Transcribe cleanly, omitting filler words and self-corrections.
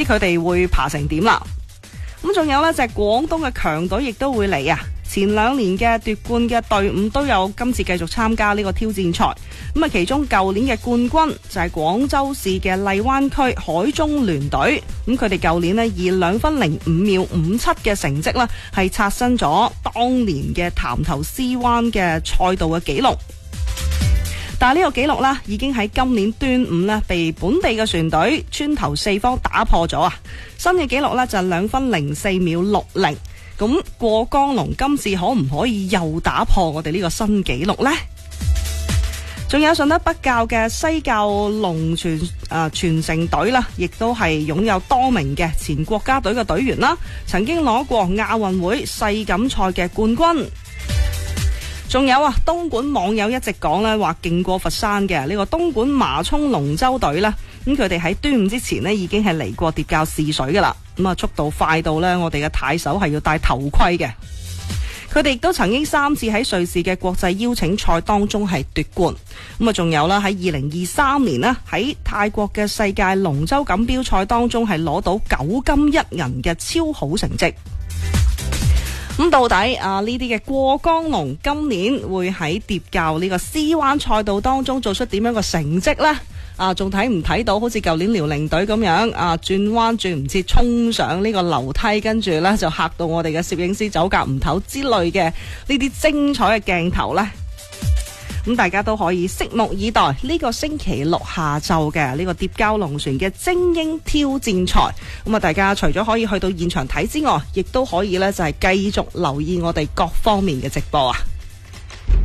佢哋會爬成點啦。咁仲有呢，就係廣東嘅強隊亦都會嚟啊！前2年嘅奪冠嘅隊伍都有今次繼續參加呢個挑戰賽。咁啊，其中舊年嘅冠軍就係廣州市嘅荔灣區海中聯隊。咁佢哋舊年呢，以2分05秒57嘅成績呢，係刷新咗當年嘅潭頭絲灣嘅賽道嘅紀錄。但係呢個紀錄呢，已經喺今年端午呢，被本地嘅船隊村頭四方打破咗啊！新嘅紀錄呢，就係2分04秒60。咁過江龍今次可唔可以又打破我哋呢個新紀錄呢？仲有順德北滘嘅西滘龍傳承隊啦，亦都係擁有多名嘅前國家隊嘅隊員啦，曾經攞過亞運會世錦賽嘅冠軍。仲有啊，東莞網友一直講咧話勁過佛山嘅呢個東莞麻涌龍舟隊啦。咁佢哋喺端午之前呢，已經係嚟過疊滘試水噶啦。咁啊，速度快到呢，我哋嘅太守係要戴頭盔嘅。佢哋亦都曾經3次喺瑞士嘅國際邀請賽當中係奪冠。咁啊，仲有啦，喺2023年呢，喺泰國嘅世界龍舟錦標賽當中係攞到9金1銀嘅超好成績。咁到底呢啲嘅過江龍今年會喺疊滘呢個絲灣賽道當中做出點樣嘅成績呢？仲睇唔睇到好似舊年遼寧隊咁樣轉彎轉唔切衝上呢個樓梯，跟住呢就嚇到我哋嘅攝影師走夾唔唞之類嘅呢啲精彩嘅鏡頭呢？咁大家都可以拭目以待呢個星期六下晝嘅呢個疊滘龍船嘅精英挑戰賽。咁啊，大家除咗可以去到現場睇之外，亦都可以呢就係繼續留意我哋各方面嘅直播啊！